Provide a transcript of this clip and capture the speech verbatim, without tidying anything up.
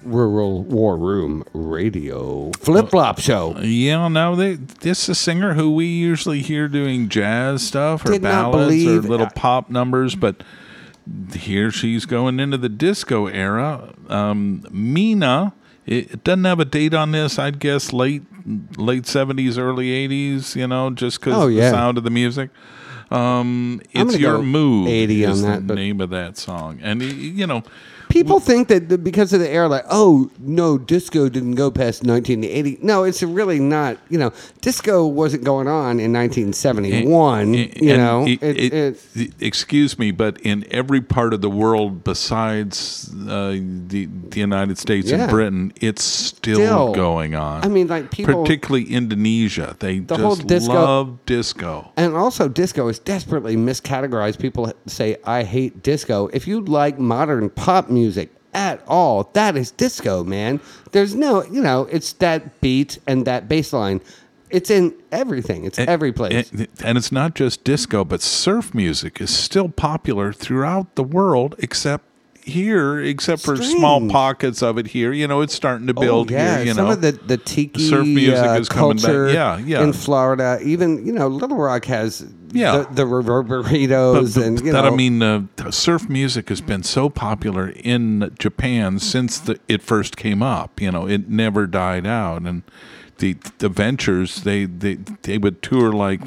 Rural War Room Radio Flip Flop Show. Yeah, no, they, this is a singer who we usually hear doing jazz stuff or Did not ballads or believe- little pop numbers, but here she's going into the disco era. Um, Mina, it, it doesn't have a date on this. I'd guess late late seventies, early eighties. You know, just because Oh, of yeah. the sound of the music. Um, I'm it's gonna Your go Mood eighty is on the that, but- name of that song, and y- you know. People think that the- because of the era, like, oh, no, disco didn't go past nineteen eighty. No, it's really not. You know, disco wasn't going on in nineteen seventy-one. And- you and know, it- it, it- it, excuse me, but in every part of the world besides uh, the, the United States Yeah. and Britain, it's still, Still. going on. I mean, like, people. particularly Indonesia, they The just whole disco- love disco. And also, disco is desperately miscategorized. People say, I hate disco. If you like modern pop music at all, that is disco, man. There's no, you know, it's that beat and that bass line. It's in everything. It's And- every place. And, and it's not just disco, but surf music is still popular throughout the world, except here, except for small Strange. pockets of it here. You know, it's starting to build oh, yeah. here, you Some know. of the, the tiki Surf music uh, is coming back. culture Yeah, yeah. in Florida. Even, you know, Little Rock has Yeah. the, the reverberatos. But- but and, you that know. I mean, uh, surf music has been so popular in Japan since the, it first came up. You know, it never died out, and the the Ventures they they they would tour like